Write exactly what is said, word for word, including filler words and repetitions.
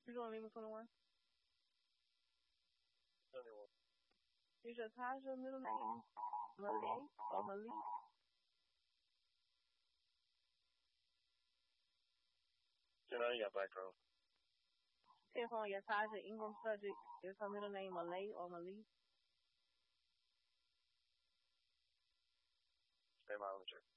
You doing Lima twenty-one? twenty-one. Is your Tasha middle name Malay or Malik? You know, you got background. If on your Tasha Ingram subject, is her middle name Malay or Malik? Same manager.